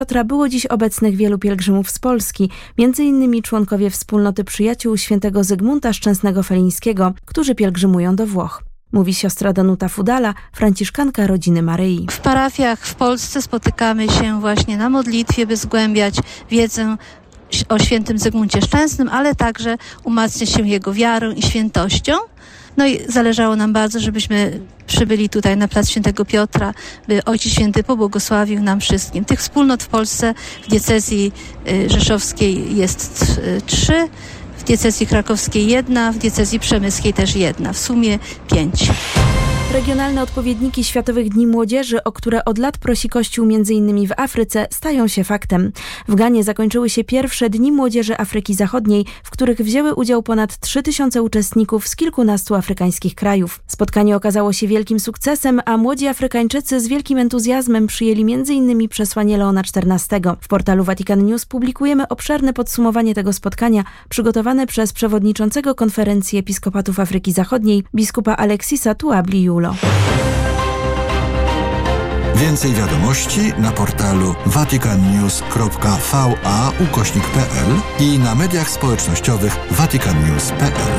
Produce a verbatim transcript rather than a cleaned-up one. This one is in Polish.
Piotra było dziś obecnych wielu pielgrzymów z Polski, między innymi członkowie wspólnoty przyjaciół świętego Zygmunta Szczęsnego-Felińskiego, którzy pielgrzymują do Włoch. Mówi siostra Danuta Fudala, franciszkanka rodziny Maryi. W parafiach w Polsce spotykamy się właśnie na modlitwie, by zgłębiać wiedzę o świętym Zygmuncie Szczęsnym, ale także umacniać się jego wiarą i świętością. No i zależało nam bardzo, żebyśmy przybyli tutaj na plac Świętego Piotra, by Ojciec Święty pobłogosławił nam wszystkim. Tych wspólnot w Polsce w diecezji rzeszowskiej jest trzy, w diecezji krakowskiej jedna, w diecezji przemyskiej też jedna, w sumie pięć. Regionalne odpowiedniki Światowych Dni Młodzieży, o które od lat prosi Kościół między innymi w Afryce, stają się faktem. W Ganie zakończyły się pierwsze Dni Młodzieży Afryki Zachodniej, w których wzięły udział ponad trzy tysiące uczestników z kilkunastu afrykańskich krajów. Spotkanie okazało się wielkim sukcesem, a młodzi Afrykańczycy z wielkim entuzjazmem przyjęli między innymi przesłanie Leona czternastego. W portalu Vatican News publikujemy obszerne podsumowanie tego spotkania, przygotowane przez przewodniczącego Konferencji Episkopatów Afryki Zachodniej, biskupa Aleksisa Tuabli-Julo. Więcej wiadomości na portalu vaticannews kropka va ukośnik p l i na mediach społecznościowych vaticannews kropka p l.